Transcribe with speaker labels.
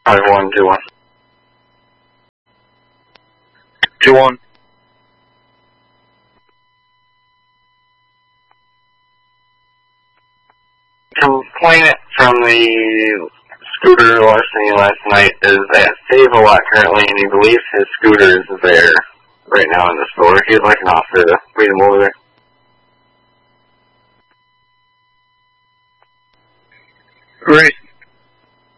Speaker 1: 1, 2, 1.
Speaker 2: 2, 1.
Speaker 1: Complaint from the scooter larceny last night is at Save-A-Lot currently, and he believes his scooter is there right now in the store. He'd like an officer to bring him over there.
Speaker 2: Great.